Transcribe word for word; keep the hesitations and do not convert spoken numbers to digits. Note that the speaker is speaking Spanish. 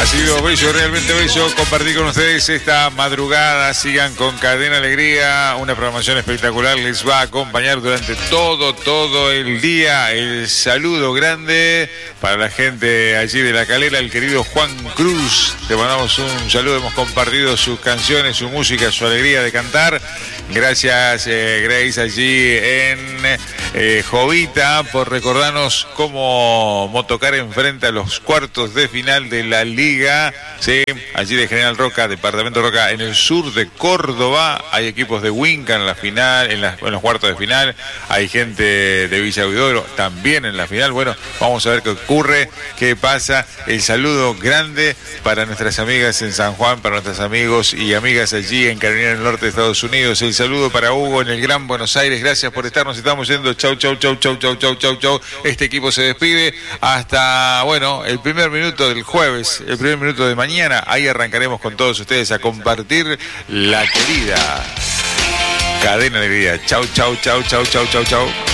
sido bello, realmente bello compartir con ustedes esta madrugada. Sigan con Cadena Alegría, una programación espectacular les va a acompañar durante todo, todo el día. El saludo grande para la gente allí de La Calera, el querido Juan Cruz. Te mandamos un saludo, hemos compartido sus canciones, su música, su alegría de cantar. Gracias, eh, Grace, allí en eh, Jovita, por recordarnos cómo Motocar enfrenta los cuartos de final de la Liga, ¿sí? Allí de General Roca, departamento Roca, en el sur de Córdoba. Hay equipos de Winca en la final, en, la, en los cuartos de final. Hay gente de Villa Huidobro también en la final. Bueno, vamos a ver qué ocurre, qué pasa. El saludo grande para nuestras amigas en San Juan, para nuestros amigos y amigas allí en Carolina del Norte de Estados Unidos. El saludo para Hugo en el Gran Buenos Aires. Gracias por estarnos. Estamos yendo. Chau, chau, chau, chau, chau, chau, chau, chau. Este equipo se despide hasta, bueno, el primer minuto del jueves, el primer minuto de mañana. Ahí arrancaremos con todos ustedes a compartir la querida Cadena Alegría. Chau, chau, chau, chau, chau, chau, chau.